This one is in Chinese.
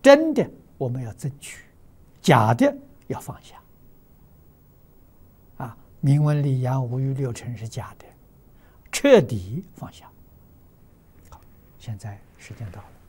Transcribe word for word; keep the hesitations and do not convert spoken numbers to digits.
真的我们要争取，假的要放下。啊，名闻利养五欲六尘是假的，彻底放下。好，现在时间到了。